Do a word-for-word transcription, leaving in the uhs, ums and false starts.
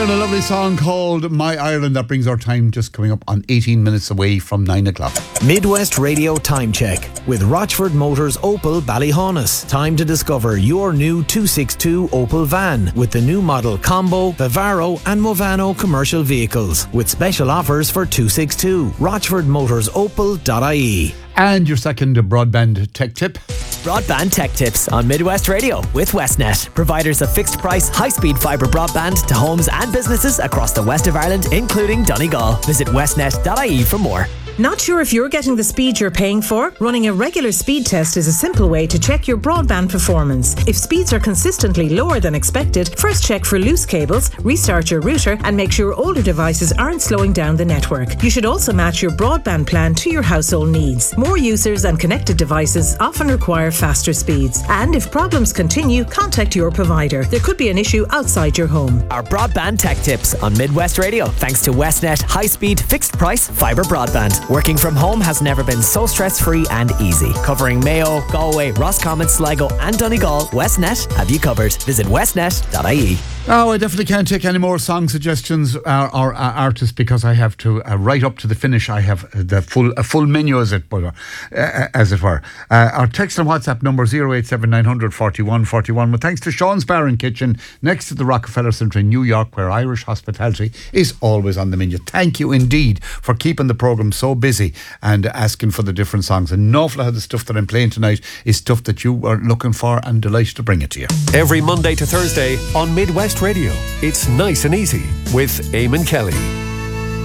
A lovely song called My Ireland. That brings our time just coming up on eighteen minutes away from nine o'clock. Midwest Radio Time Check with Rochford Motors Opel Ballyhaunis. Time to discover your new two sixty-two Opel van with the new model Combo, Vivaro and Movano commercial vehicles with special offers for two sixty-two. rochford motors opel dot I E. And your second broadband tech tip. Broadband Tech Tips on Midwest Radio with Westnet, providers of fixed price, high speed fibre broadband to homes and businesses across the west of Ireland, including Donegal. Visit westnet dot I E for more. Not sure if you're getting the speed you're paying for? Running a regular speed test is a simple way to check your broadband performance. If speeds are consistently lower than expected, first check for loose cables, restart your router and make sure older devices aren't slowing down the network. You should also match your broadband plan to your household needs. More users and connected devices often require faster speeds. And if problems continue, contact your provider. There could be an issue outside your home. Our Broadband Tech Tips on Midwest Radio, thanks to Westnet high-speed, fixed-price fibre broadband. Working from home has never been so stress-free and easy. Covering Mayo, Galway, Roscommon, Sligo and Donegal, Westnet have you covered. Visit westnet dot I E. Oh, I definitely can't take any more song suggestions or, or uh, artists because I have to uh, right up to the finish. I have the full a full menu, as it uh, as it were. Uh, our text and WhatsApp number zero eight seven nine hundred forty-one forty-one. With thanks to Sean's Bar and Kitchen next to the Rockefeller Centre in New York, where Irish hospitality is always on the menu. Thank you indeed for keeping the programme so busy and asking for the different songs. An awful lot of the stuff that I'm playing tonight is stuff that you are looking for, and delighted to bring it to you. Every Monday to Thursday on Midwest Radio, it's Nice and Easy with Eamon Kelly.